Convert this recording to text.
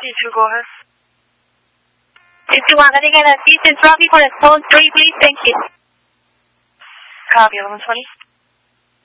2, go ahead. 51, can I get assistance roughly for a phone 3, please? Thank you. Copy, 1120.